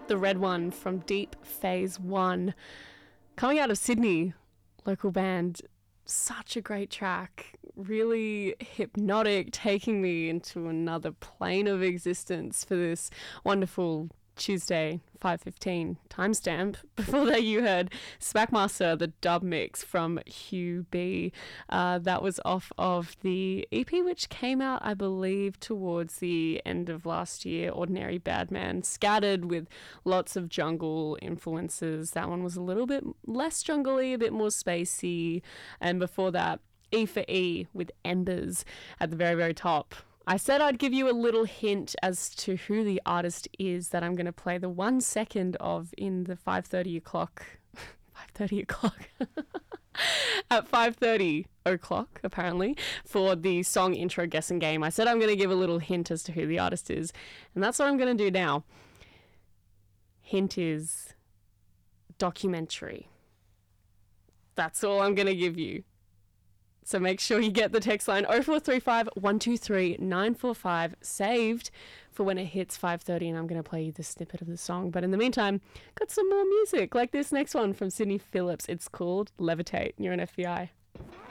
The Red One from Deep Phase 1. Coming out of Sydney, local band. Such a great track. Really hypnotic, taking me into another plane of existence for this wonderful Tuesday 5:15 timestamp. Before that you heard Smackmaster, the dub mix from Hugh B. That was off of the EP which came out, I believe, towards the end of last year, Ordinary Badman, scattered with lots of jungle influences. That one was a little bit less jungly, a bit more spacey. And before that, E for E with Embers at the very, very top. I said I'd give you a little hint as to who the artist is that I'm going to play the 1 second of in the 5:30 o'clock. 5:30 o'clock. At 5:30 o'clock, apparently, for the song intro guessing game. I said I'm going to give a little hint as to who the artist is, and that's what I'm going to do now. Hint is documentary. That's all I'm going to give you. So make sure you get the text line 0435 123 945 saved for when it hits 5:30, and I'm going to play you the snippet of the song. But in the meantime, got some more music like this next one from Sydney Phillips. It's called Levitate. You're an FBI.